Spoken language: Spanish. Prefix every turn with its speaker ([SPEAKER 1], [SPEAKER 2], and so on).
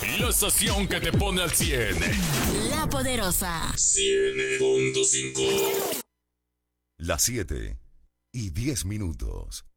[SPEAKER 1] La estación que te pone al 100.
[SPEAKER 2] La Poderosa.
[SPEAKER 1] 100.5.
[SPEAKER 3] Las 7:10.